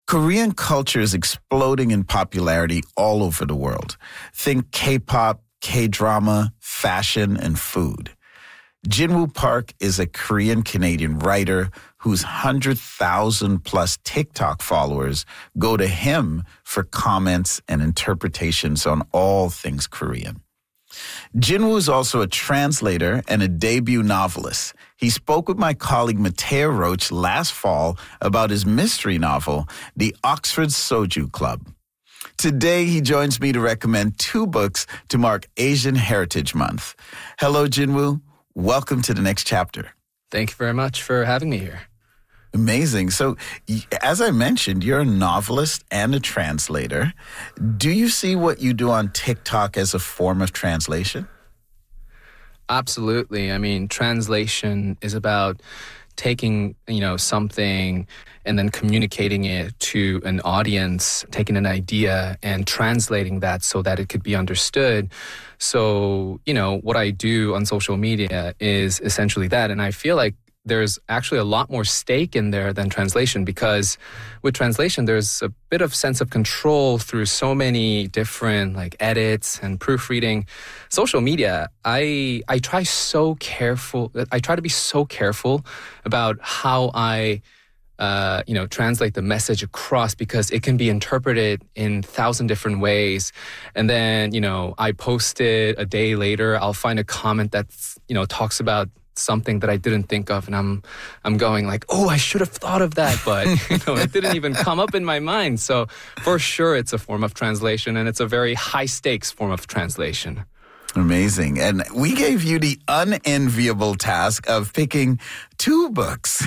Korean culture is exploding in popularity all over the world. Think K-pop, K-drama, fashion, and food. Jinwoo Park is a Korean-Canadian writer whose 100,000 plus TikTok followers go to him for comments and interpretations on all things Korean. Jinwoo is also a translator and a debut novelist. He spoke with my colleague Mateo Roach last fall about his mystery novel, The Oxford Soju Club. Today, he joins me to recommend 2 books to mark Asian Heritage Month. Hello, Jinwoo. Welcome to the next chapter. Thank you very much for having me here. Amazing. So, as I mentioned, you're a novelist and a translator. Do you see what you do on TikTok as a form of translation? Absolutely. I mean, translation is about taking, something and then communicating it to an audience, taking an idea and translating that so that it could be understood. So, what I do on social media is essentially that. And I feel like there's actually a lot more stake in there than translation, because with translation, there's a bit of sense of control through so many different edits and proofreading. Social media, I try to be so careful about how I translate the message across, because it can be interpreted in 1,000 different ways. And then, I post it a day later, I'll find a comment that's, talks about something that I didn't think of, and I'm going like, oh, I should have thought of that, but it didn't even come up in my mind. So for sure, it's a form of translation, and it's a very high stakes form of translation. Amazing. And we gave you the unenviable task of picking 2 books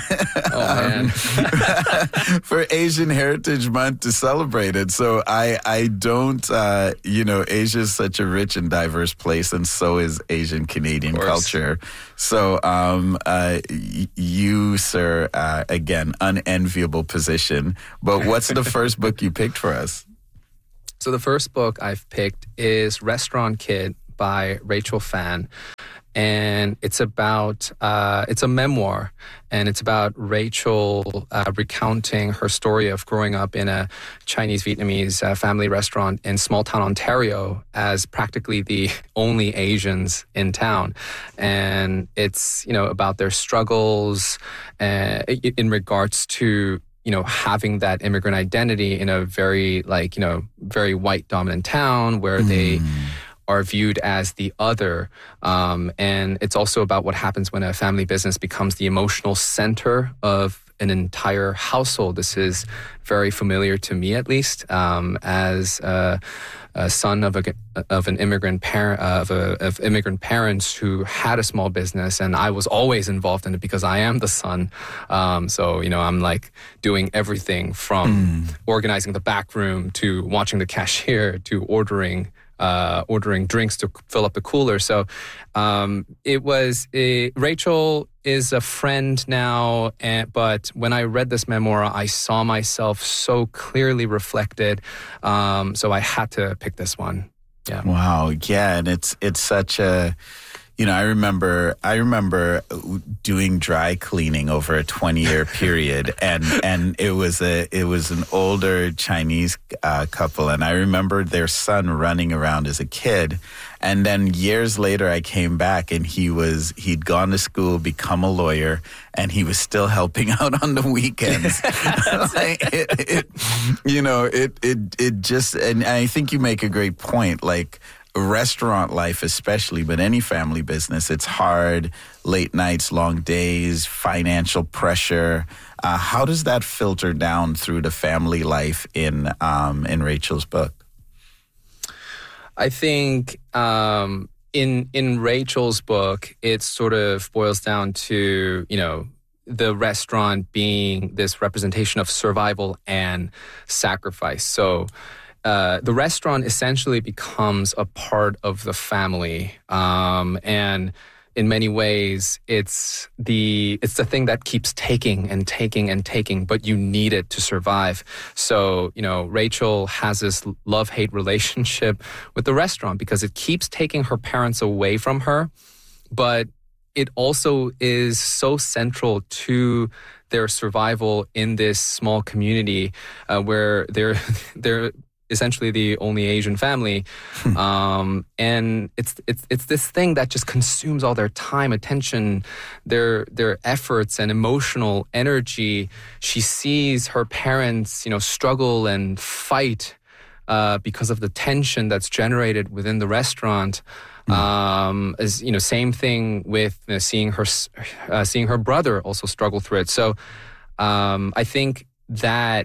for Asian Heritage Month to celebrate it. So I don't, Asia is such a rich and diverse place, and so is Asian Canadian culture. So you, sir, again, unenviable position. But what's the first book you picked for us? So the first book I've picked is Restaurant Kid by Rachel Phan. And it's about, it's a memoir, and it's about Rachel recounting her story of growing up in a Chinese-Vietnamese family restaurant in small-town Ontario as practically the only Asians in town. And it's, about their struggles in regards to having that immigrant identity in a very, very white dominant town where they are viewed as the other. And it's also about what happens when a family business becomes the emotional center of an entire household. This is very familiar to me, at least, as a son of an immigrant parent, of immigrant parents who had a small business, and I was always involved in it because I am the son. So I'm doing everything from organizing the back room to watching the cashier to ordering drinks to fill up the cooler. So Rachel is a friend now, but when I read this memoir, I saw myself so clearly reflected. So I had to pick this one. Yeah. Wow. Yeah. And it's such a, I remember doing dry cleaning over a 20-year period, and it was an older Chinese couple, and I remember their son running around as a kid, and then years later I came back, and he'd gone to school, become a lawyer, and he was still helping out on the weekends. It just, and I think you make a great point, restaurant life especially, but any family business, it's hard, late nights, long days, financial pressure. How does that filter down through the family life in Rachel's book? I think in Rachel's book, it sort of boils down to, the restaurant being this representation of survival and sacrifice. So the restaurant essentially becomes a part of the family, and in many ways, it's the thing that keeps taking and taking and taking, but you need it to survive. So, Rachel has this love-hate relationship with the restaurant because it keeps taking her parents away from her, but it also is so central to their survival in this small community where they're essentially the only Asian family, and it's this thing that just consumes all their time, attention, their efforts and emotional energy. She sees her parents, struggle and fight because of the tension that's generated within the restaurant. Same thing with seeing her brother also struggle through it. So I think that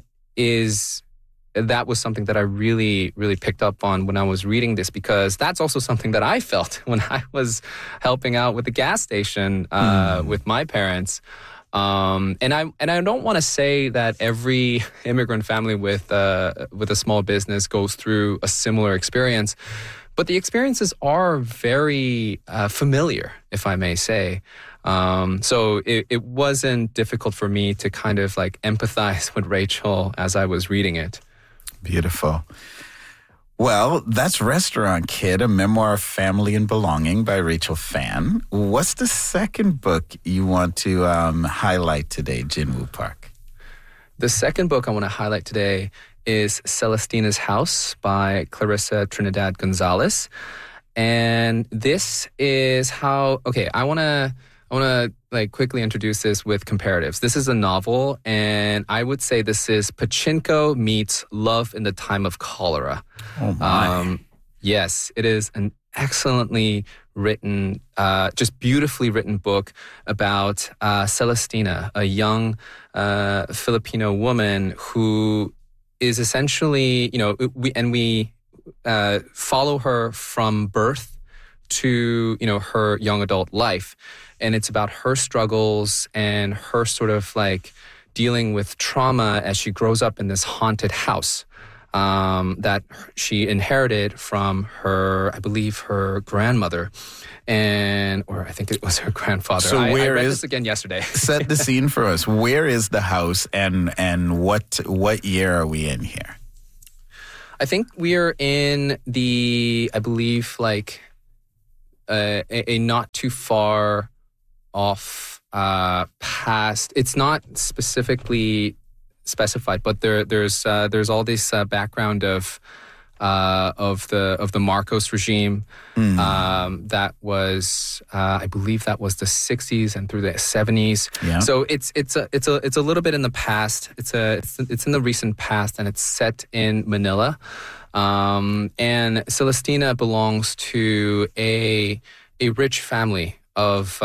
was something that I really, really picked up on when I was reading this, because that's also something that I felt when I was helping out with the gas station with my parents. And I don't want to say that every immigrant family with a small business goes through a similar experience, but the experiences are very familiar, if I may say. So it wasn't difficult for me to kind of like empathize with Rachel as I was reading it. Beautiful. Well, that's Restaurant Kid, a memoir of family and belonging by Rachel Phan. What's the second book you want to highlight today, Jinwoo Park? The second book I want to highlight today is Celestina's House by Clarissa Trinidad Gonzalez. And this is how, I want to like quickly introduce this with comparatives. This is a novel, and I would say this is Pachinko meets Love in the Time of Cholera. Oh my. Yes, it is an excellently written, just beautifully written book about Celestina, a young Filipino woman who is essentially, we follow her from birth to, her young adult life. And it's about her struggles and her sort of like dealing with trauma as she grows up in this haunted house that she inherited from her, I believe, her grandmother, or I think it was her grandfather. So I read this again yesterday. Set the scene for us. Where is the house, and what year are we in here? I think we are in I believe, like a not too far off past. It's not specifically specified, but there's all this background of the Marcos regime that was I believe that was the 60s and through the 70s. Yeah. So it's a little bit in the past. It's in the recent past, and it's set in Manila. And Celestina belongs to a rich family of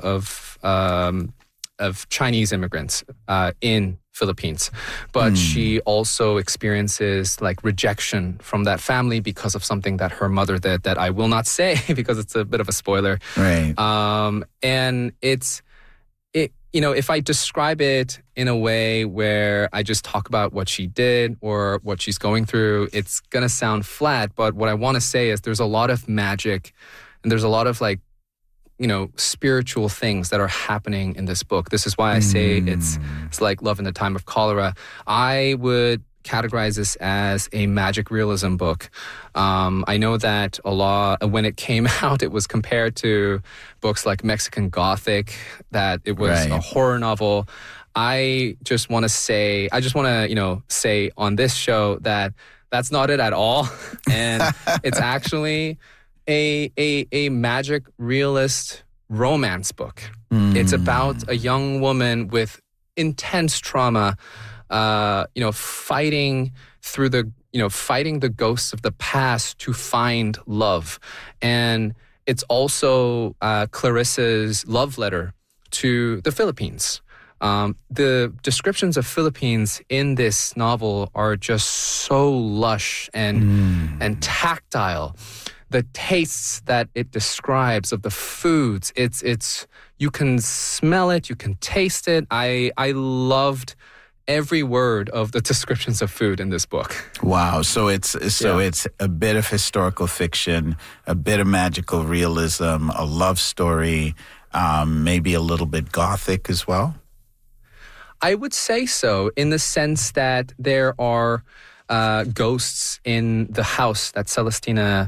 Chinese immigrants in Philippines, but she also experiences like rejection from that family because of something that her mother did that I will not say because it's a bit of a spoiler. Right. And if I describe it in a way where I just talk about what she did or what she's going through, it's gonna sound flat. But what I want to say is there's a lot of magic, and there's a lot of like, spiritual things that are happening in this book. This is why I say it's like Love in the Time of Cholera. I would categorize this as a magic realism book. I know that a lot, when it came out, it was compared to books like Mexican Gothic, that it was a horror novel. I just want to say on this show that that's not it at all. And it's actually a magic realist romance book. It's about a young woman with intense trauma, fighting through fighting the ghosts of the past to find love. And it's also Clarissa's love letter to the Philippines. The descriptions of Philippines in this novel are just so lush and tactile. The tastes that it describes of the foods, it's you can smell it, you can taste it. I loved every word of the descriptions of food in this book. Wow. So it's a bit of historical fiction, a bit of magical realism, a love story, maybe a little bit Gothic as well? I would say so, in the sense that there are ghosts in the house that Celestina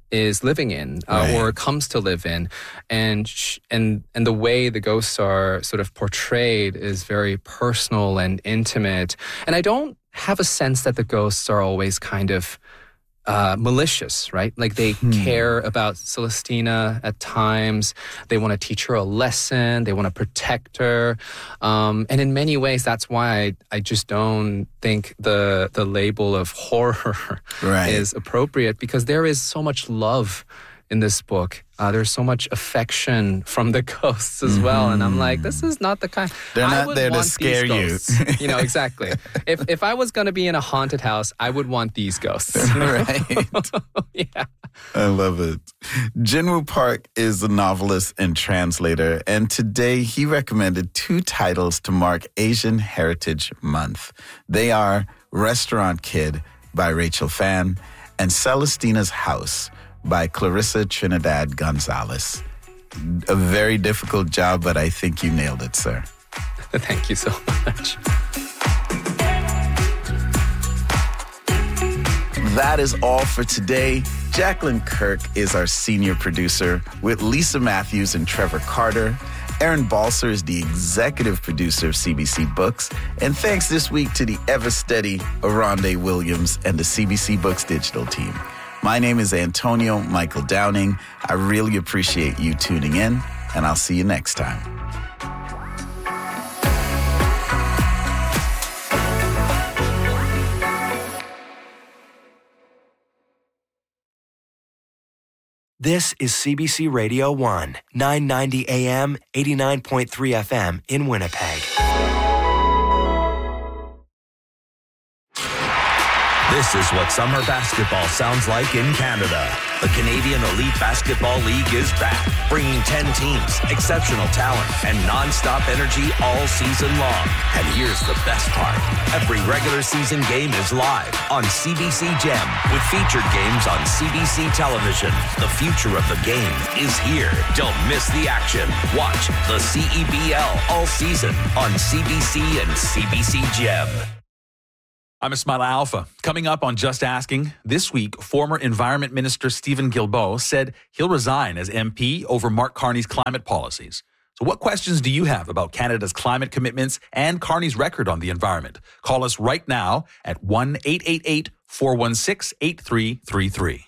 is living in or comes to live in, and the way the ghosts are sort of portrayed is very personal and intimate. And I don't have a sense that the ghosts are always kind of malicious, right? Like they care about Celestina at times. They want to teach her a lesson. They want to protect her. And in many ways, that's why I just don't think the label of horror is appropriate, because there is so much love in this book. There's so much affection from the ghosts as well. And I'm like, this is not the kind... They're not there to scare you. You know, exactly. If I was going to be in a haunted house, I would want these ghosts. Right. Yeah. I love it. Jinwoo Park is a novelist and translator, and today he recommended 2 titles to mark Asian Heritage Month. They are Restaurant Kid by Rachel Phan and Celestina's House by Clarissa Trinidad Gonzalez. A very difficult job, but I think you nailed it, sir. Thank you so much. That is all for today. Jacqueline Kirk is our senior producer, with Lisa Matthews and Trevor Carter. Aaron Balser is the executive producer of CBC Books. And thanks this week to the ever-steady Aronde Williams and the CBC Books digital team. My name is Antonio Michael Downing. I really appreciate you tuning in, and I'll see you next time. This is CBC Radio 1, 990 AM, 89.3 FM in Winnipeg. This is what summer basketball sounds like in Canada. The Canadian Elite Basketball League is back, bringing 10 teams, exceptional talent, and non-stop energy all season long. And here's the best part. Every regular season game is live on CBC Gem with featured games on CBC television. The future of the game is here. Don't miss the action. Watch the CEBL all season on CBC and CBC Gem. I'm Ismaila Alpha. Coming up on Just Asking, this week, former Environment Minister Stephen Guilbeault said he'll resign as MP over Mark Carney's climate policies. So what questions do you have about Canada's climate commitments and Carney's record on the environment? Call us right now at 1-888-416-8333.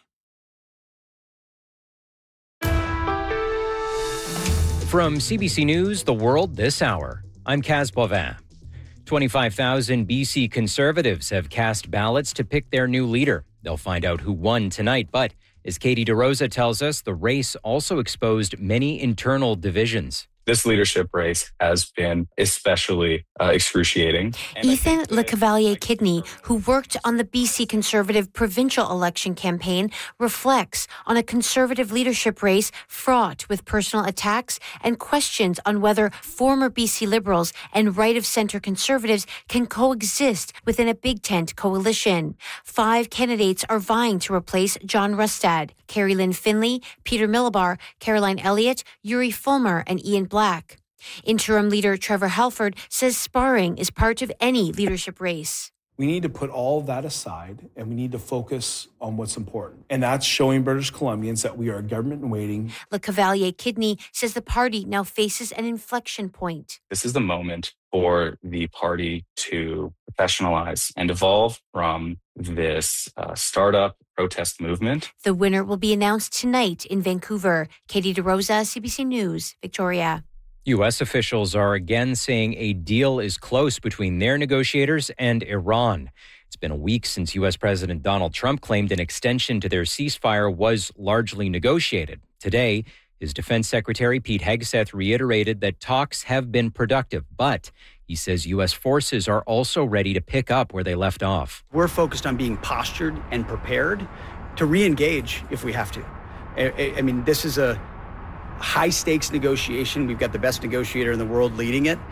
From CBC News, The World This Hour, I'm Kaz Bovin. 25,000 BC Conservatives have cast ballots to pick their new leader. They'll find out who won tonight, but as Katie DeRosa tells us, the race also exposed many internal divisions. This leadership race has been especially excruciating. Ethan LeCavalier-Kidney, who worked on the BC Conservative provincial election campaign, reflects on a Conservative leadership race fraught with personal attacks and questions on whether former BC Liberals and right-of-centre Conservatives can coexist within a big tent coalition. 5 candidates are vying to replace John Rustad: Carrie Lynn Finley, Peter Millibar, Caroline Elliott, Yuri Fulmer, and Ian Black. Interim leader Trevor Halford says sparring is part of any leadership race. We need to put all of that aside and we need to focus on what's important. And that's showing British Columbians that we are a government in waiting. LeCavalier-Kidney says the party now faces an inflection point. This is the moment for the party to professionalize and evolve from this startup protest movement. The winner will be announced tonight in Vancouver. Katie DeRosa, CBC News, Victoria. U.S. officials are again saying a deal is close between their negotiators and Iran. It's been a week since U.S. President Donald Trump claimed an extension to their ceasefire was largely negotiated. Today, his Defense Secretary Pete Hegseth reiterated that talks have been productive, but he says U.S. forces are also ready to pick up where they left off. We're focused on being postured and prepared to re-engage if we have to. I mean, this is a high-stakes negotiation. We've got the best negotiator in the world leading it.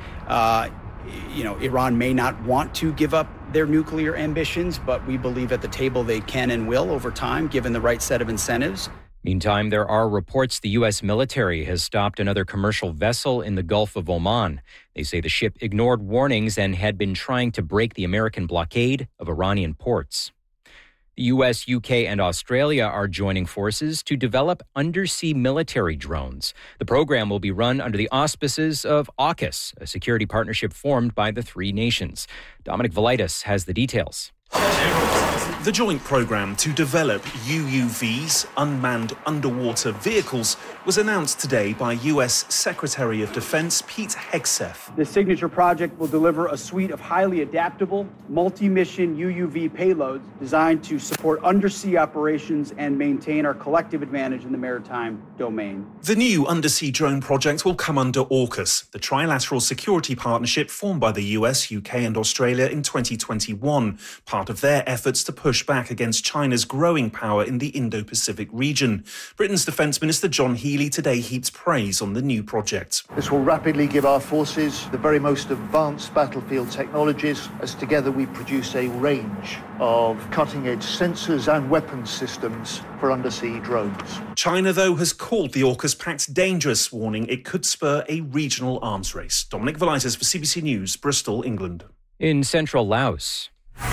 Iran may not want to give up their nuclear ambitions, but we believe at the table they can and will over time, given the right set of incentives. Meantime, there are reports the U.S. military has stopped another commercial vessel in the Gulf of Oman. They say the ship ignored warnings and had been trying to break the American blockade of Iranian ports. The U.S., UK, and Australia are joining forces to develop undersea military drones. The program will be run under the auspices of AUKUS, a security partnership formed by the three nations. Dominic Velitis has the details. The joint program to develop UUVs, unmanned underwater vehicles, was announced today by U.S. Secretary of Defense Pete Hegseth. The signature project will deliver a suite of highly adaptable, multi-mission UUV payloads designed to support undersea operations and maintain our collective advantage in the maritime domain. The new undersea drone project will come under AUKUS, the trilateral security partnership formed by the US, UK and Australia in 2021, part of their efforts to push back against China's growing power in the Indo-Pacific region. Britain's Defence Minister John Healey today heaped praise on the new project. This will rapidly give our forces the very most advanced battlefield technologies, as together we produce a range of cutting-edge sensors and weapons systems for undersea drones. China, though, has called the AUKUS pact dangerous, warning it could spur a regional arms race. Dominic Velitis for CBC News, Bristol, England. In central Laos,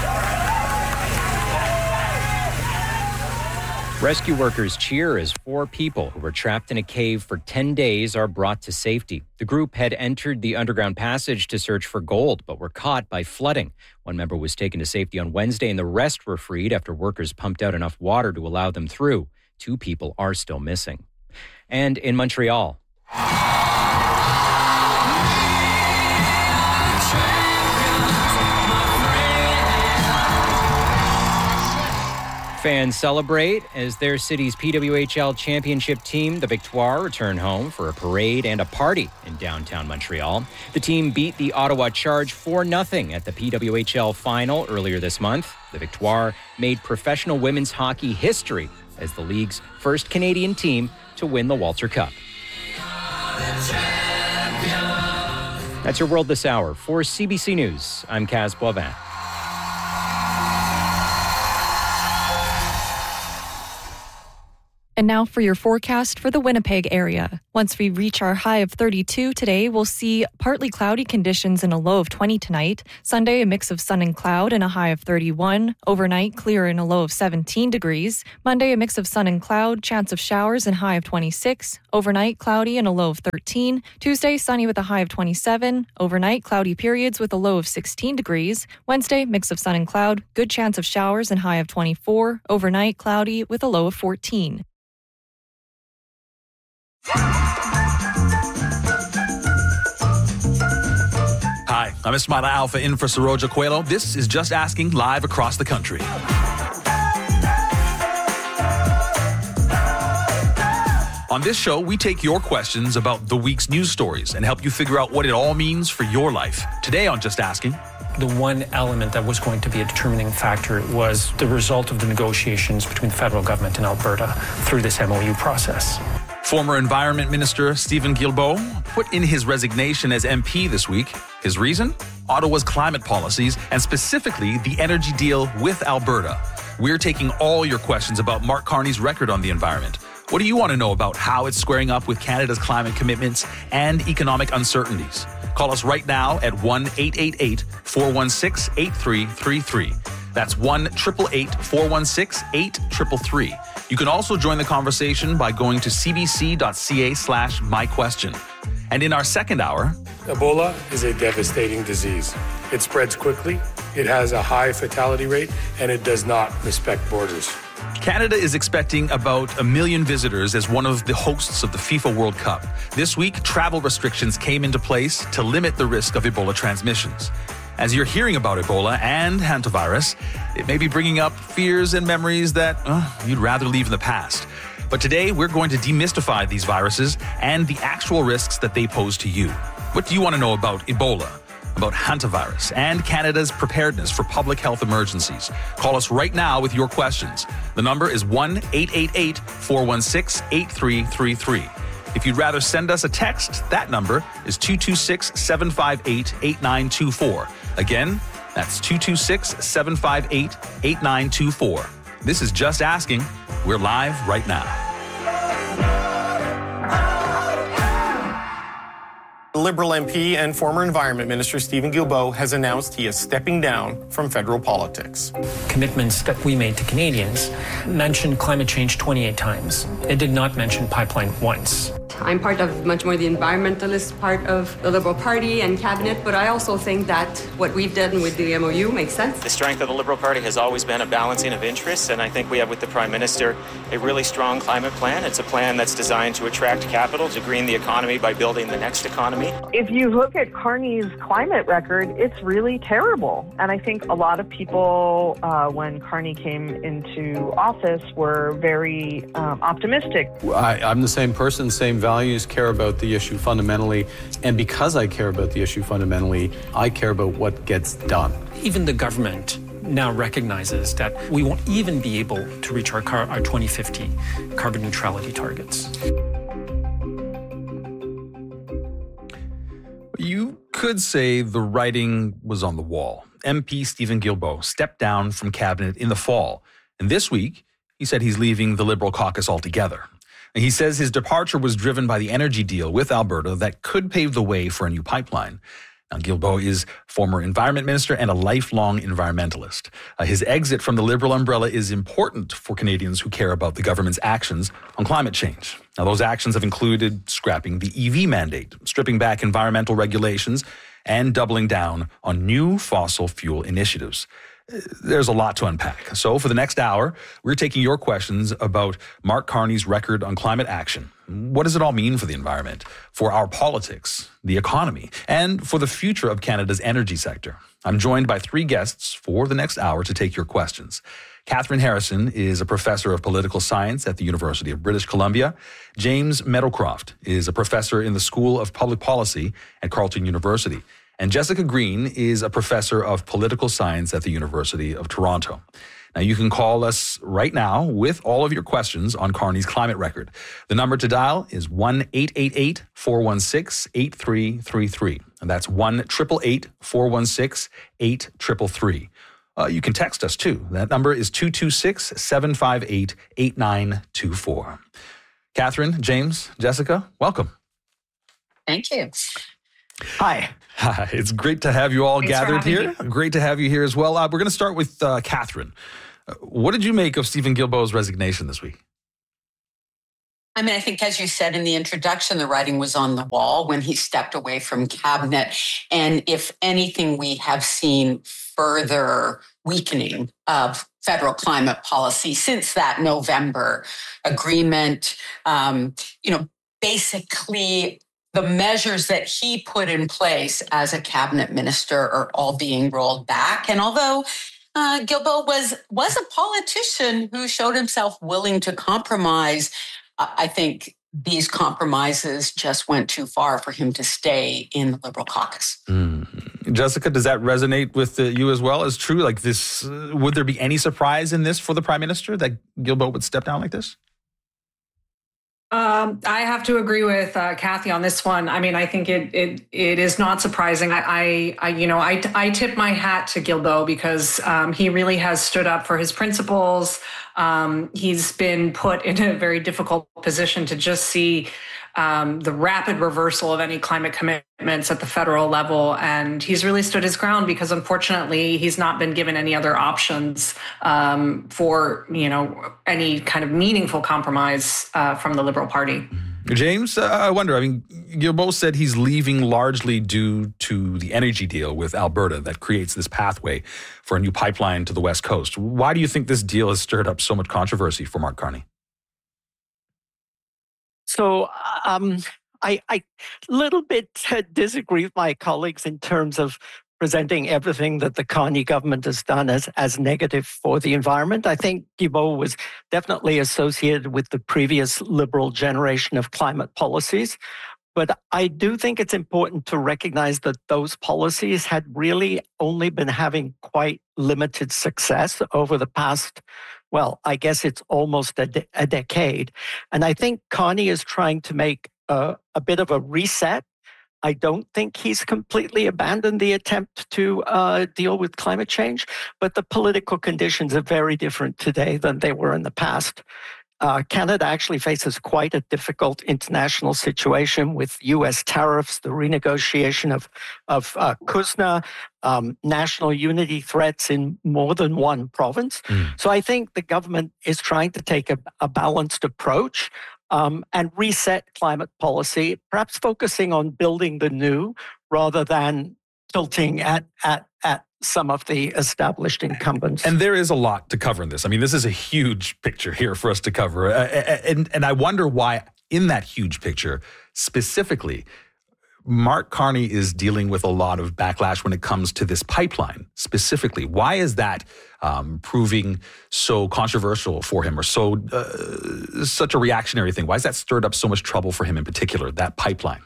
rescue workers cheer as 4 people who were trapped in a cave for 10 days are brought to safety. The group had entered the underground passage to search for gold, but were caught by flooding. One member was taken to safety on Wednesday, and the rest were freed after workers pumped out enough water to allow them through. 2 people are still missing. And in Montreal, fans celebrate as their city's PWHL championship team, the Victoire, return home for a parade and a party in downtown Montreal. The team beat the Ottawa Charge 4-0 at the PWHL final earlier this month. The Victoire made professional women's hockey history as the league's first Canadian team to win the Walter Cup. That's your World This Hour. For CBC News, I'm Kaz Boivin. And now for your forecast for the Winnipeg area. Once we reach our high of 32 today, we'll see partly cloudy conditions and a low of 20 tonight. Sunday, a mix of sun and cloud and a high of 31. Overnight, clear and a low of 17 degrees. Monday, a mix of sun and cloud, chance of showers and high of 26. Overnight, cloudy and a low of 13. Tuesday, sunny with a high of 27. Overnight, cloudy periods with a low of 16 degrees. Wednesday, mix of sun and cloud, good chance of showers and high of 24. Overnight, cloudy with a low of 14. Hi, I'm Ismaila Alfa in for Saroja Coelho. This is Just Asking live across the country. On this show, we take your questions about the week's news stories and help you figure out what it all means for your life. Today on Just Asking, the one element that was going to be a determining factor was the result of the negotiations between the federal government and Alberta through this MOU process. Former Environment Minister Steven Guilbeault put in his resignation as MP this week. His reason? Ottawa's climate policies, and specifically the energy deal with Alberta. We're taking all your questions about Mark Carney's record on the environment. What do you want to know about how it's squaring up with Canada's climate commitments and economic uncertainties? Call us right now at 1-888-416-8333. That's 1-888-416-8333. You can also join the conversation by going to cbc.ca/myquestion. And in our second hour, Ebola is a devastating disease. It spreads quickly, it has a high fatality rate, and it does not respect borders. Canada is expecting about 1 million visitors as one of the hosts of the FIFA World Cup. This week, travel restrictions came into place to limit the risk of Ebola transmissions. As you're hearing about Ebola and hantavirus, it may be bringing up fears and memories that you'd rather leave in the past. But today, we're going to demystify these viruses and the actual risks that they pose to you. What do you want to know about Ebola, about hantavirus, and Canada's preparedness for public health emergencies? Call us right now with your questions. The number is 1-888-416-8333. If you'd rather send us a text, that number is 226-758-8924. Again, that's 226-758-8924. This is Just Asking. We're live right now. Liberal MP and former Environment Minister Stephen Guilbeault has announced he is stepping down from federal politics. Commitments that we made to Canadians mentioned climate change 28 times. It did not mention pipeline once. I'm part of much more the environmentalist part of the Liberal Party and Cabinet, but I also think that what we've done with the MOU makes sense. The strength of the Liberal Party has always been a balancing of interests, and I think we have with the Prime Minister a really strong climate plan. It's a plan that's designed to attract capital, to green the economy by building the next economy. If you look at Carney's climate record, it's really terrible. And I think a lot of people, when Carney came into office, were very optimistic. I'm the same person, same values, care about the issue fundamentally. And because I care about the issue fundamentally, I care about what gets done. Even the government now recognizes that we won't even be able to reach our 2050 carbon neutrality targets. You could say the writing was on the wall. MP Stephen Guilbeault stepped down from cabinet in the fall. And this week, he said he's leaving the Liberal caucus altogether. And he says his departure was driven by the energy deal with Alberta that could pave the way for a new pipeline. Now, Guilbeault is former environment minister and a lifelong environmentalist. His exit from the Liberal umbrella is important for Canadians who care about the government's actions on climate change. Now, those actions have included scrapping the EV mandate, stripping back environmental regulations, and doubling down on new fossil fuel initiatives. There's a lot to unpack. So for the next hour, we're taking your questions about Mark Carney's record on climate action. What does it all mean for the environment, for our politics, the economy, and for the future of Canada's energy sector? I'm joined by three guests for the next hour to take your questions. Catherine Harrison is a professor of political science at the University of British Columbia. James Meadowcroft is a professor in the School of Public Policy at Carleton University. And Jessica Green is a professor of political science at the University of Toronto. Now, you can call us right now with all of your questions on Carney's climate record. The number to dial is 1-888-416-8333. And that's 1-888-416-8333. You can text us, too. That number is 226-758-8924. Catherine, James, Jessica, welcome. Thank you. Hi. Hi. It's great to have you all gathered here. Great to have you here as well. We're going to start with Catherine. What did you make of Stephen Guilbeault's resignation this week? I mean, I think, as you said in the introduction, the writing was on the wall when he stepped away from cabinet. And if anything, we have seen further weakening of federal climate policy since that November agreement. Basically, the measures that he put in place as a cabinet minister are all being rolled back. And although Guilbeault was a politician who showed himself willing to compromise, I think these compromises just went too far for him to stay in the Liberal caucus. Jessica, does that resonate with you as well? Is true like this? Would there be any surprise in this for the Prime Minister that Guilbeault would step down like this? I have to agree with Kathy on this one. I mean, I think it is not surprising. I tip my hat to Guilbeault because he really has stood up for his principles. He's been put in a very difficult position to just see the rapid reversal of any climate commitments at the federal level. And he's really stood his ground because, unfortunately, he's not been given any other options for, any kind of meaningful compromise from the Liberal Party. James, I wonder, Guilbeault said he's leaving largely due to the energy deal with Alberta that creates this pathway for a new pipeline to the West Coast. Why do you think this deal has stirred up so much controversy for Mark Carney? So I little bit disagree with my colleagues in terms of presenting everything that the Carney government has done as negative for the environment. I think Guilbeault was definitely associated with the previous Liberal generation of climate policies. But I do think it's important to recognize that those policies had really only been having quite limited success over the past, well, I guess it's almost a decade. And I think Carney is trying to make a bit of a reset. I don't think he's completely abandoned the attempt to deal with climate change, but the political conditions are very different today than they were in the past. Canada actually faces quite a difficult international situation with U.S. tariffs, the renegotiation of CUSMA, national unity threats in more than one province. So I think the government is trying to take a balanced approach and reset climate policy, perhaps focusing on building the new rather than tilting at some of the established incumbents. And there is a lot to cover in this. I mean, this is a huge picture here for us to cover. And I wonder why, in that huge picture, specifically, Mark Carney is dealing with a lot of backlash when it comes to this pipeline specifically. Why is that proving so controversial for him, or such a reactionary thing? Why has that stirred up so much trouble for him in particular, that pipeline?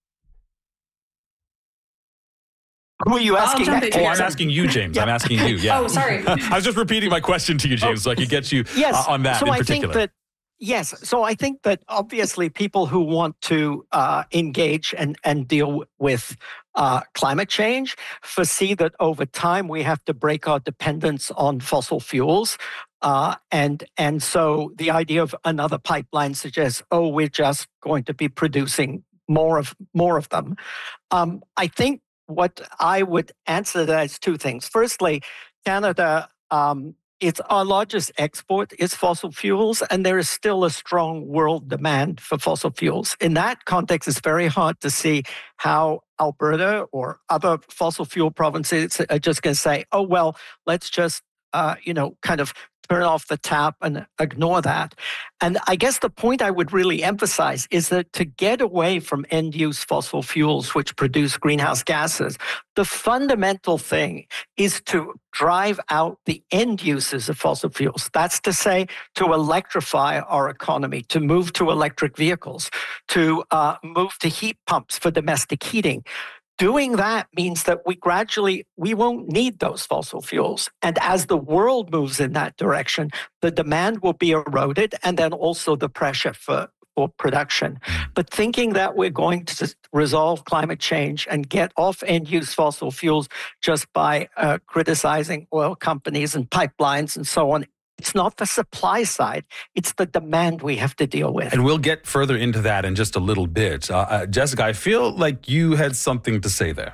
Who are you asking? I'm asking you, James. I'm asking you. Yeah. Oh, sorry. I was just repeating my question to you, James, so I could get you on that in particular. So I think that obviously people who want to engage and deal with climate change foresee that over time we have to break our dependence on fossil fuels. And so the idea of another pipeline suggests, we're just going to be producing more of them. I think what I would answer that is two things. Firstly, Canada, it's our largest export is fossil fuels, and there is still a strong world demand for fossil fuels. In that context, it's very hard to see how Alberta or other fossil fuel provinces are just going to say, let's just, kind of turn off the tap and ignore that. And I guess the point I would really emphasize is that to get away from end-use fossil fuels, which produce greenhouse gases, the fundamental thing is to drive out the end uses of fossil fuels. That's to say, to electrify our economy, to move to electric vehicles, to move to heat pumps for domestic heating. Doing that means that we won't need those fossil fuels. And as the world moves in that direction, the demand will be eroded, and then also the pressure for production. But thinking that we're going to resolve climate change and get off end-use fossil fuels just by criticizing oil companies and pipelines and so on, it's not the supply side, it's the demand we have to deal with. And we'll get further into that in just a little bit. Jessica, I feel like you had something to say there.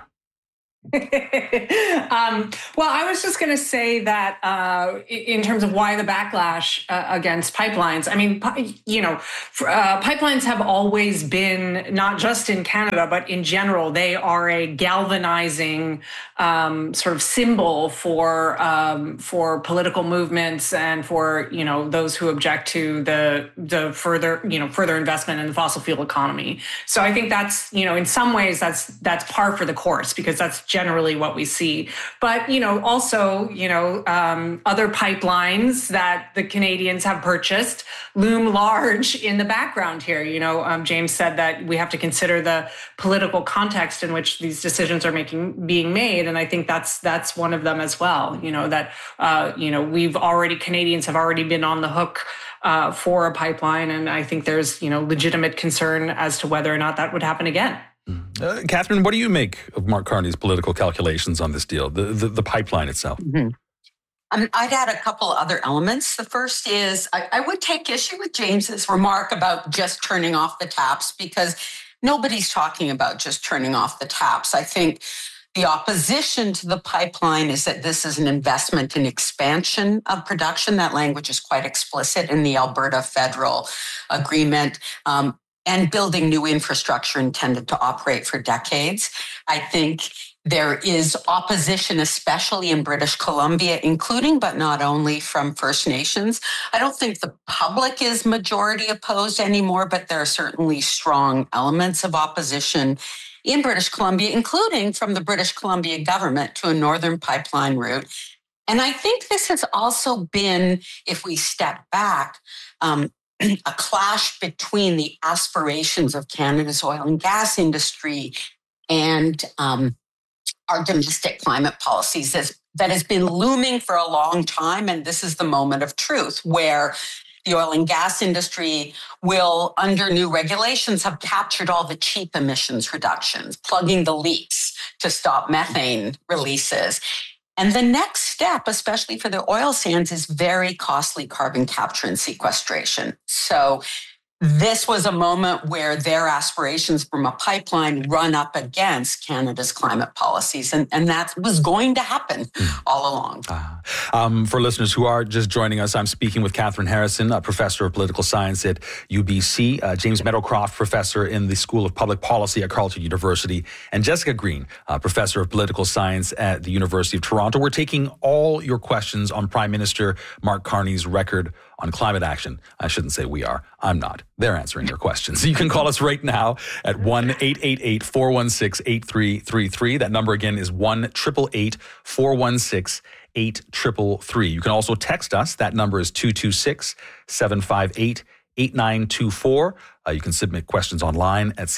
Well, I was just going to say that in terms of why the backlash against pipelines, I mean, pipelines have always been, not just in Canada, but in general, they are a galvanizing sort of symbol for political movements and for, those who object to the further investment in the fossil fuel economy. So I think that's, in some ways that's par for the course, because that's generally what we see. But, also, other pipelines that the Canadians have purchased loom large in the background here. James said that we have to consider the political context in which these decisions are being made. And I think that's one of them as well, Canadians have already been on the hook for a pipeline. And I think there's, legitimate concern as to whether or not that would happen again. Catherine, what do you make of Mark Carney's political calculations on this deal, the pipeline itself? Mm-hmm. I'd add a couple other elements. The first is I would take issue with James's remark about just turning off the taps, because nobody's talking about just turning off the taps. I think the opposition to the pipeline is that this is an investment in expansion of production. That language is quite explicit in the Alberta federal agreement. And building new infrastructure intended to operate for decades. I think there is opposition, especially in British Columbia, including but not only from First Nations. I don't think the public is majority opposed anymore, but there are certainly strong elements of opposition in British Columbia, including from the British Columbia government to a northern pipeline route. And I think this has also been, if we step back, a clash between the aspirations of Canada's oil and gas industry and our domestic climate policies that has been looming for a long time. And this is the moment of truth where the oil and gas industry will, under new regulations, have captured all the cheap emissions reductions, plugging the leaks to stop methane releases. And the next step, especially for the oil sands, is very costly carbon capture and sequestration. So this was a moment where their aspirations from a pipeline run up against Canada's climate policies. And that was going to happen all along. For listeners who are just joining us, I'm speaking with Catherine Harrison, a professor of political science at UBC, James Meadowcroft, professor in the School of Public Policy at Carleton University, and Jessica Green, professor of political science at the University of Toronto. We're taking all your questions on Prime Minister Mark Carney's record on climate action. I shouldn't say we are. I'm not. They're answering your questions. You can call us right now at 1-888-416-8333. That number again is 1-888-416-8333. You can also text us. That number is 226-758-8924. You can submit questions online at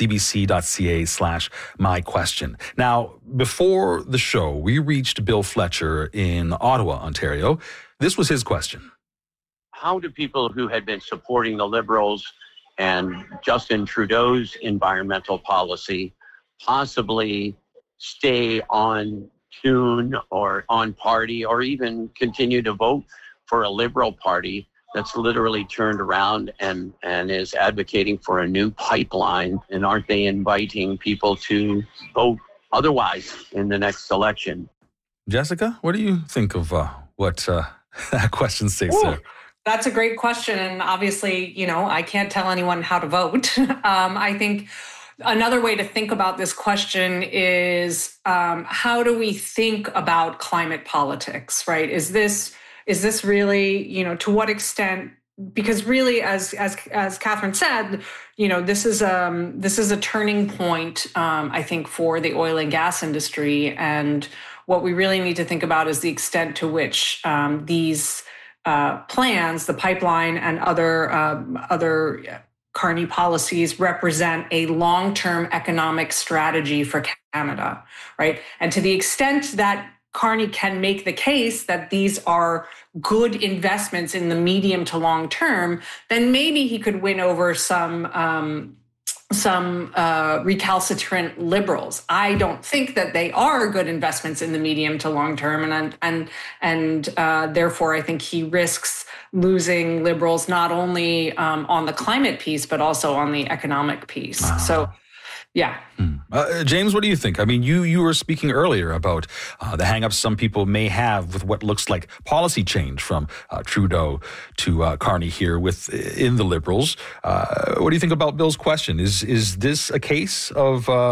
cbc.ca/myquestion. Now, before the show, we reached Bill Fletcher in Ottawa, Ontario. This was his question. How do people who had been supporting the Liberals and Justin Trudeau's environmental policy possibly stay on tune or on party or even continue to vote for a Liberal Party that's literally turned around and is advocating for a new pipeline? And aren't they inviting people to vote otherwise in the next election? Jessica, what do you think of what that question states there? That's a great question. And obviously, I can't tell anyone how to vote. I think another way to think about this question is how do we think about climate politics, right? Is this really, to what extent? Because really, as Catherine said, this is a turning point, I think, for the oil and gas industry. And what we really need to think about is the extent to which these plans, the pipeline and other Carney policies represent a long-term economic strategy for Canada, right? And to the extent that Carney can make the case that these are good investments in the medium to long term, then maybe he could win over some recalcitrant Liberals. I don't think that they are good investments in the medium to long term, and therefore I think he risks losing Liberals not only on the climate piece but also on the economic piece. So, yeah. James, what do you think? I mean, you were speaking earlier about the hang-ups some people may have with what looks like policy change from Trudeau to Carney here in the Liberals. What do you think about Bill's question? Is this a case of